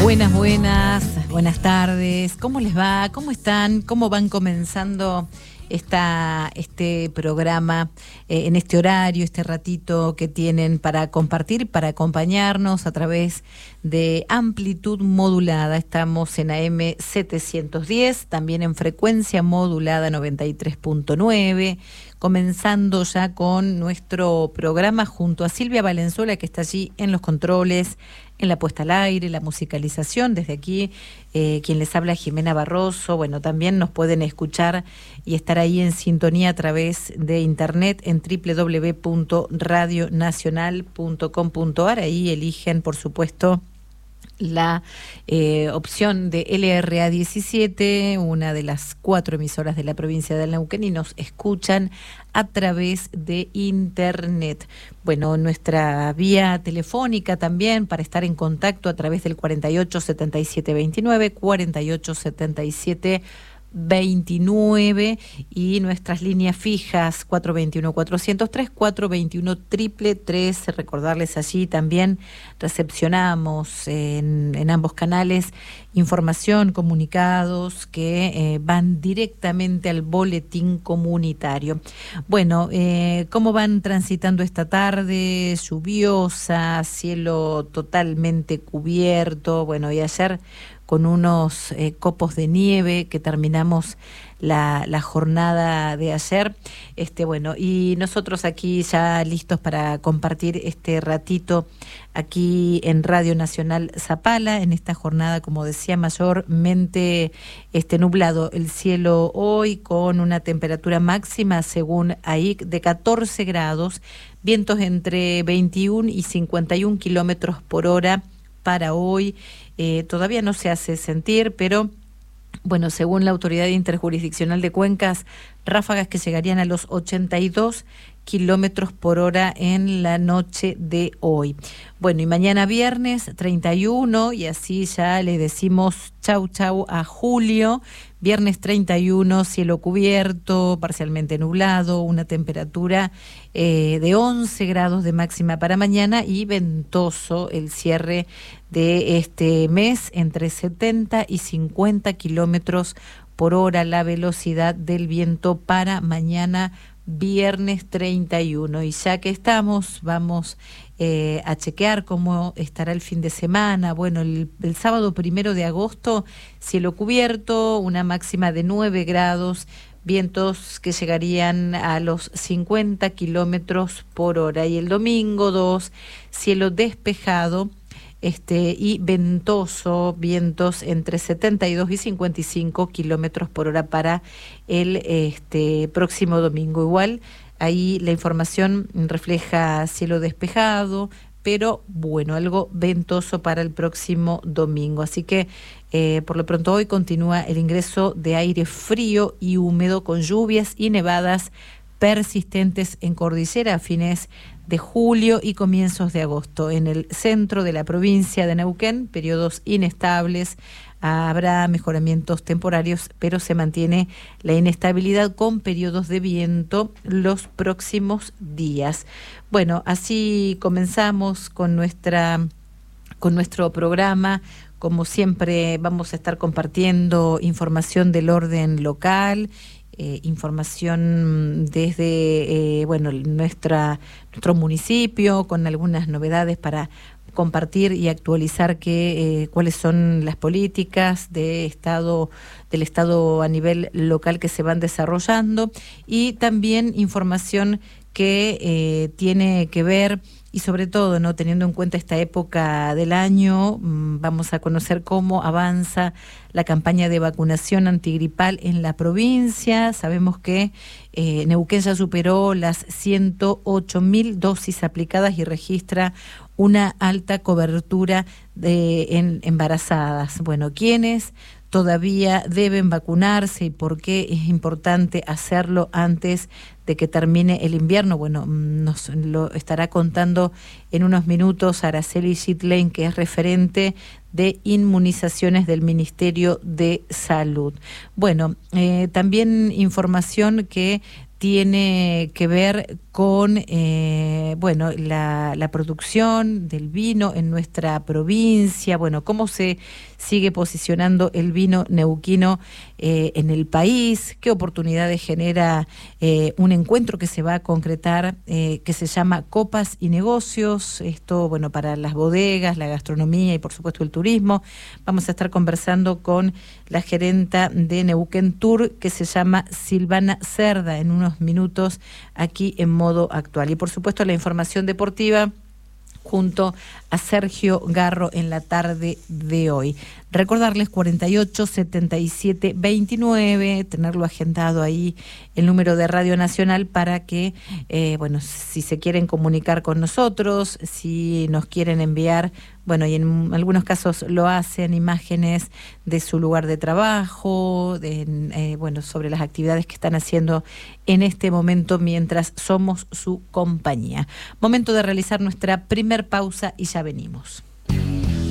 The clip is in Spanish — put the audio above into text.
Buenas tardes. ¿Cómo les va? ¿Cómo están? ¿Cómo van comenzando este programa en este horario, este ratito que tienen para compartir, para acompañarnos a través de amplitud modulada? Estamos en AM 710, también en frecuencia modulada 93.9, comenzando ya con nuestro programa junto a Silvia Valenzuela, que está allí en los controles, en la puesta al aire, la musicalización. Desde aquí, quien les habla, Jimena Barroso. Bueno, también nos pueden escuchar y estar ahí en sintonía a través de internet en www.radionacional.com.ar. Ahí eligen, por supuesto, la opción de LRA 17, una de las 4 emisoras de la provincia de Neuquén, y nos escuchan a través de internet. Bueno, nuestra vía telefónica también para estar en contacto a través del 487729, 487729, y nuestras líneas fijas 421-403, 421-333. Recordarles, allí también recepcionamos en ambos canales información, comunicados que van directamente al boletín comunitario. Bueno, ¿cómo van transitando esta tarde? Lluviosa, cielo totalmente cubierto. Bueno, y ayer con unos copos de nieve que terminamos la jornada de ayer. Bueno, y nosotros aquí ya listos para compartir este ratito aquí en Radio Nacional Zapala, en esta jornada, como decía, mayormente nublado el cielo hoy, con una temperatura máxima, según AIC, de 14 grados, vientos entre 21 y 51 kilómetros por hora para hoy. Todavía no se hace sentir, pero bueno, según la Autoridad Interjurisdiccional de Cuencas, ráfagas que llegarían a los 82 kilómetros por hora en la noche de hoy. Bueno, y mañana viernes 31, y así ya le decimos chau chau a julio. Viernes 31, cielo cubierto, parcialmente nublado, una temperatura de 11 grados de máxima para mañana, y ventoso el cierre de este mes, entre 70 y 50 kilómetros por hora la velocidad del viento para mañana viernes 31. Y ya que estamos, vamos a chequear cómo estará el fin de semana. Bueno, el sábado 1 de agosto, cielo cubierto, una máxima de 9 grados, vientos que llegarían a los 50 kilómetros por hora. Y el domingo 2, cielo despejado, y ventoso, vientos entre 72 y 55 kilómetros por hora para el próximo domingo. Igual, ahí la información refleja cielo despejado, pero bueno, algo ventoso para el próximo domingo. Así que por lo pronto hoy continúa el ingreso de aire frío y húmedo, con lluvias y nevadas persistentes en cordillera a fines de julio y comienzos de agosto. En el centro de la provincia de Neuquén, periodos inestables. Habrá mejoramientos temporarios, pero se mantiene la inestabilidad con periodos de viento los próximos días. Bueno, así comenzamos con nuestro programa. Como siempre, vamos a estar compartiendo información del orden local, información desde nuestro municipio, con algunas novedades para compartir y actualizar cuáles son las políticas del Estado a nivel local que se van desarrollando, y también información que tiene que ver, y sobre todo, ¿no?, teniendo en cuenta esta época del año, vamos a conocer cómo avanza la campaña de vacunación antigripal en la provincia. Sabemos que Neuquén ya superó las 108.000 dosis aplicadas y registra una alta cobertura en embarazadas. Bueno, ¿quiénes todavía deben vacunarse y por qué es importante hacerlo antes de que termine el invierno? Bueno, nos lo estará contando en unos minutos Araceli Gitlein, que es referente de inmunizaciones del Ministerio de Salud. Bueno, también información que tiene que ver con bueno, la producción del vino en nuestra provincia, bueno, cómo se sigue posicionando el vino neuquino en el país, qué oportunidades genera un encuentro que se va a concretar que se llama Copas y Negocios, esto, bueno, para las bodegas, la gastronomía y por supuesto el turismo. Vamos a estar conversando con la gerenta de Neuquén Tour, que se llama Silvana Cerda, en unos minutos aquí en Modo Actual. Y por supuesto la información deportiva junto a Sergio Garro en la tarde de hoy. Recordarles 48 77 29, tenerlo agendado ahí el número de Radio Nacional para que, bueno, si se quieren comunicar con nosotros, si nos quieren enviar, bueno, y en algunos casos lo hacen, imágenes de su lugar de trabajo, bueno, sobre las actividades que están haciendo en este momento mientras somos su compañía. Momento de realizar nuestra primer pausa y ya venimos.